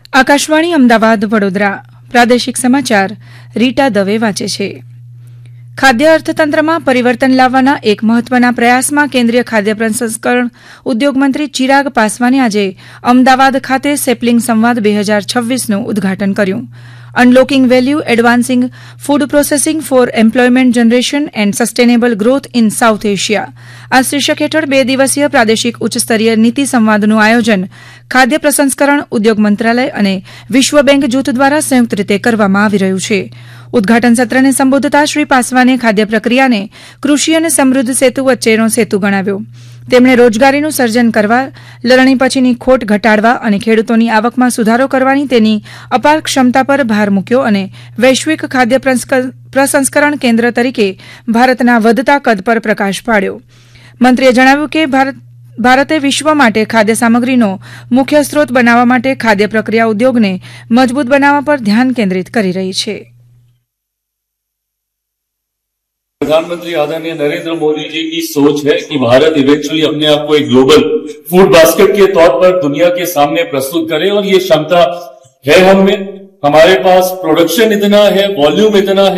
આકાશવાણી અમદાવાદ વડોદરા પ્રાદેશિક સમાચાર રીટા દવે વાંચે છે. ખાદ્ય અર્થતંત્રમાં પરિવર્તન લાવવાના એક મહત્વના પ્રયાસમાં કેન્દ્રીય ખાદ્ય પ્રસંસ્કરણ ઉદ્યોગ મંત્રી ચિરાગ પાસવાને આજે અમદાવાદ ખાતે સેપલિંગ સંવાદ 2026નું ઉદઘાટન કર્યું. Unlocking value એડવાન્સિંગ food processing four employment generation and sustainable growth in south Asia આ શીર્ષક હેઠળ 2 દિવસીય પ્રાદેશિક ઉચ્ચસ્તરીય નીતિ સંવાદનું આયોજન ખાદ્ય પ્રસંસ્કરણ ઉદ્યોગ મંત્રાલય અને વિશ્વ બેંક જૂથ દ્વારા સંયુક્ત રીતે કરવામાં આવી રહ્યું છે. ઉદઘાટન સત્રને સંબોધતા શ્રી પાસવાને ખાદ્ય પ્રક્રિયાને કૃષિ અને સમૃદ્ધ સેતુ વચ્ચેનો સેતુ ગણાવ્યો. તેમણે રોજગારીનું સર્જન કરવા, લણણી પછીની ખોટ ઘટાડવા અને ખેડૂતોની આવકમાં સુધારો કરવાની તેની અપાર ક્ષમતા પર ભાર મૂક્યો અને વૈશ્વિક ખાદ્ય પ્રસંસ્કરણ કેન્દ્ર તરીકે ભારતના વધતા કદ પર પ્રકાશ પાડ્યો. મંત્રીએ જણાવ્યું કે ભારતે વિશ્વ માટે ખાદ્ય સામગ્રીનો મુખ્ય સ્ત્રોત બનાવવા માટે ખાદ્ય પ્રક્રિયા ઉદ્યોગને મજબૂત બનાવવા પર ધ્યાન કેન્દ્રિત કરી રહી છે. प्रधानमंत्री आदरणीय नरेंद्र मोदी जी की सोच है कि भारत इवेंचुअली अपने आप को एक ग्लोबल फूड बास्केट के तौर पर दुनिया के सामने प्रस्तुत करे और ये क्षमता है हम में. हमारे पास प्रोडक्शन इतना है, वॉल्यूम इतना है